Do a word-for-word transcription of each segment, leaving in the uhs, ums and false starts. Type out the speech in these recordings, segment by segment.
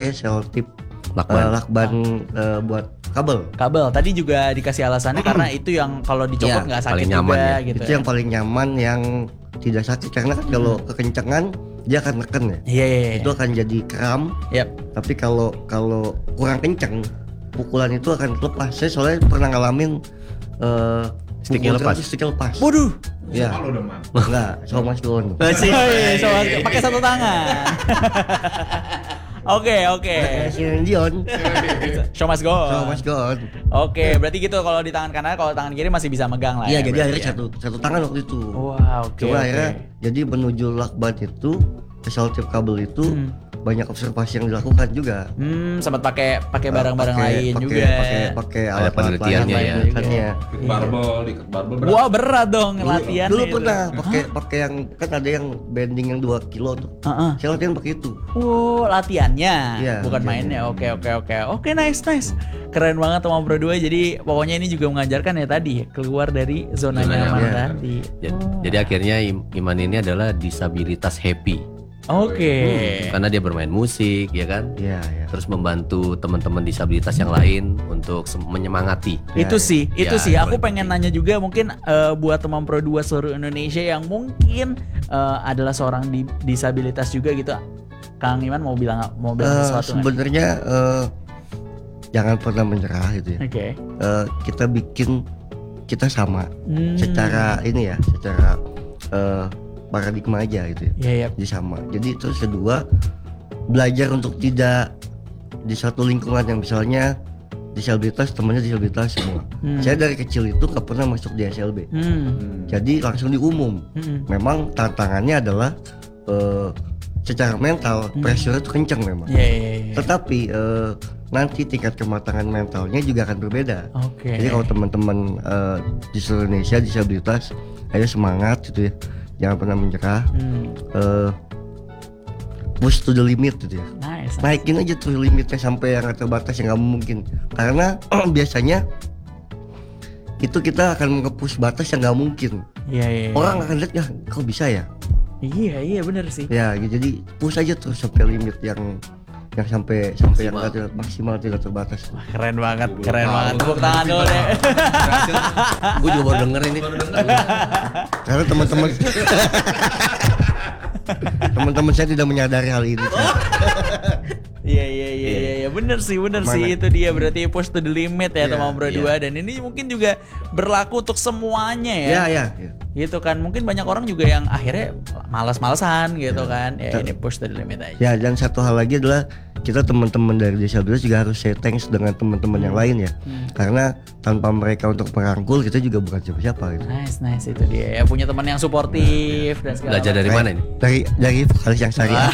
pakai selotip lakban, uh, lakban uh, buat kabel. Kabel. Tadi juga dikasih alasannya karena itu yang kalau dicopot nggak ya, sakit paling juga nyaman ya. gitu. Itu ya. yang paling nyaman, yang tidak sakit karena kan kalau kekencangan dia akan neken ya. Iya, iya, iya. Itu akan jadi kram. Yap. Tapi kalau kalau kurang kencang, pukulan itu akan lepas. Saya soalnya pernah ngalamin uh, Sticknya lepas. Sticknya lepas. Waduh. Ya. Sama lo dong, Man. Enggak, sama Mas Gon. Oh, iya, soal pakai satu tangan. Oke, oke. Shin Dion. Show must go. Sama Mas Gon. Oke, berarti gitu kalau di tangan kanan, kalau tangan kiri masih bisa megang lah. Iya, ya, jadi berarti akhirnya ya. satu satu tangan waktu itu. Wah, oke. Coba oke. akhirnya jadi menuju lakban itu, ke selotip kabel itu Hmm. banyak observasi yang dilakukan juga. Hmm, sempat pakai pakai barang-barang Pakai- lain pakai- juga. Pakai pakai Ada alat penelitiannya ya. penelitiannya. Diket barbel, diket barbel berat. Wah, berat dong Dulu, latihan. dulu pernah pakai pakai yang kan ada yang bending yang dua kilo tuh. Heeh. Saya latihan pakai itu. Oh, latihannya, Iya, bukan latihannya. mainnya. Oke, oke, oke. Oke, nice, nice. Keren banget teman Pro dua. Jadi pokoknya ini juga mengajarkan ya tadi keluar dari zona, Zona nyaman nyaman. tadi. Jadi, Oh. jadi akhirnya Im- Iman ini adalah disabilitas happy. Oke. Karena dia bermain musik, ya kan? Iya, iya. Terus membantu teman-teman disabilitas yang lain untuk sem- menyemangati. Itu Ya, sih, itu Ya, sih. Aku paling pengen penting. nanya juga mungkin eh, buat teman Pro dua seluruh Indonesia yang mungkin eh, adalah seorang di- disabilitas juga gitu. Kang Iman mau bilang mau bilang Eh, sesuatu nggak? sebenarnya eh, jangan pernah menyerah gitu ya. Oke. Eh, kita bikin kita sama Hmm. secara ini ya, secara eh, paradigma aja gitu ya. Iya, iya. Jadi sama. Jadi terus kedua, belajar untuk tidak di satu lingkungan yang misalnya disabilitas, temannya disabilitas semua. Hmm. Saya dari kecil itu gak pernah masuk di S L B. Hmm. Jadi langsung di umum. Hmm. Memang tantangannya adalah eh, secara mental Hmm. pressure itu kencang memang. Iya, iya, iya. Tetapi eh, nanti tingkat kematangan mentalnya juga akan berbeda. Oke. Jadi kalau teman-teman eh, di seluruh Indonesia disabilitas, ayo semangat gitu ya. Jangan pernah menyerah. Hmm. eh, push to the limit gitu ya. Nice. Naikin aja tuh limitnya sampai yang terbatas yang nggak mungkin. Karena biasanya itu kita akan nge-push batas yang nggak mungkin. Iya, iya. iya. Orang akan lihat ya, kok bisa ya? Iya, iya benar sih. Ya, gitu. Jadi push aja tuh sampai limit yang yang sampai sampai yang nggak ter- maksimal tidak terbatas. Wah, keren banget, keren Tahu. banget. Tepuk tangan dulu deh. Gue juga baru denger ini. Karena teman-teman teman-teman saya tidak menyadari hal ini. Iya, iya, iya, iya, iya. Bener sih, bener Mana? sih. Itu dia berarti push to the limit ya Iya, teman Pro iya. dua. Dan ini mungkin juga berlaku untuk semuanya ya. Ya, ya. ya. Gitu kan. Mungkin banyak orang juga yang akhirnya malas-malesan gitu kan. Ya Betul. ini push to the limit aja. Ya, dan satu hal lagi adalah kita teman-teman dari disabilitas juga harus say thanks dengan teman-teman yang lain ya. Hmm. Karena tanpa mereka untuk merangkul kita juga bukan siapa-siapa gitu. Nice, nice itu dia. Ya punya teman yang suportif dan segala Belajar dari macam. mana ini? Dari dari vokalis yang syariah.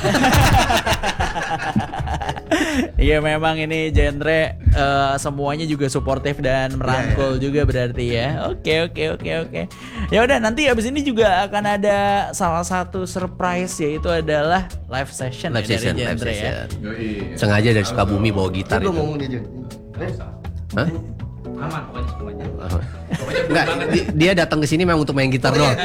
Iya memang ini genre eh, semuanya juga suportif dan merangkul juga berarti ya. Oke oke oke oke. Ya udah nanti abis ini juga akan ada salah satu surprise yaitu adalah live session Live ya session, dari live genre ya. session. Yoi. Sengaja dari Sukabumi bawa gitar Saya belum itu. ngomong dia Jun. Hah? Aman pokoknya semuanya. Oh. Enggak, di- dia datang ke sini memang untuk main gitar doang.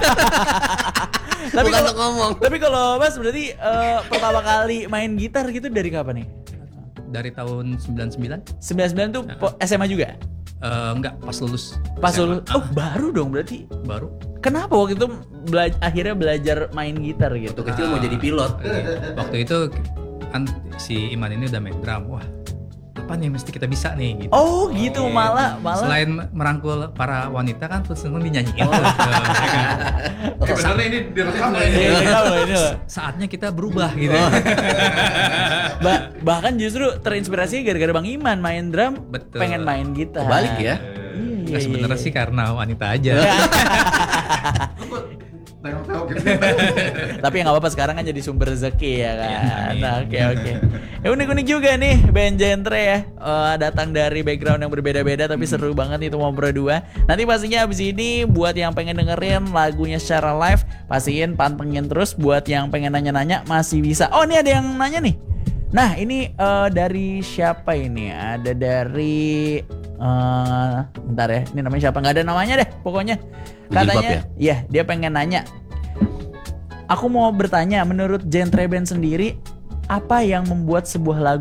Tapi Bukan kalau untuk ngomong. tapi kalau Mas berarti eh, pertama kali main gitar gitu dari kapan nih? Dari tahun sembilan puluh sembilan. sembilan puluh sembilan tuh po- S M A juga? Eh, enggak, pas lulus Pas S M A. lulus. Oh, baru dong berarti. Baru. Kenapa waktu itu bela- akhirnya belajar main gitar gitu? Waktu kecil mau jadi pilot. Waktu itu kan si Iman ini udah main drum. Wah, apa nih yang mesti kita bisa nih gitu. Oh, gitu malah malah. Selain merangkul para wanita kan terus seneng dinyanyiin. Oh. tuh. Ya kan? Eh benernya ini direkam ya ini. Iya, ini loh, ini loh. Saatnya kita berubah gitu. Oh. Ba- bahkan justru terinspirasi gara-gara Bang Iman main drum, Betul. pengen main gitar. Balik ya. Iya, iya, Nah, iya, sebenarnya iya. sih karena wanita aja. Tengok-tengok gitu. Tapi nggak apa-apa sekarang kan jadi sumber rezeki ya kan. Iya, amin. Nah, oke oke. Ya unik-unik juga nih band genre ya. Eh, datang dari background yang berbeda-beda tapi seru banget itu mau Pro dua. Nanti pastinya abis ini buat yang pengen dengerin lagunya secara live, pastiin pantengin terus. Buat yang pengen nanya-nanya masih bisa. Oh, ini ada yang nanya nih. Nah, ini eh, dari siapa ini? Ada dari eh bentar ya. Ini namanya siapa? Nggak ada namanya deh pokoknya. Jilbab Katanya, iya dia pengen nanya. Aku mau bertanya, menurut genre band sendiri, apa yang membuat sebuah lagu